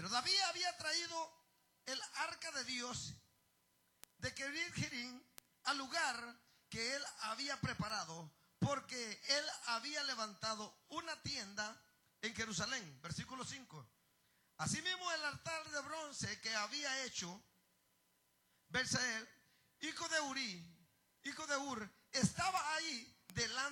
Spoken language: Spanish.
Pero David había traído el arca de Dios de Kiriat Jearim al lugar que él había preparado, porque él había levantado una tienda en Jerusalén. Versículo 5. Asimismo, el altar de bronce que había hecho Bezaleel, hijo de Uri, hijo de Ur, estaba ahí delante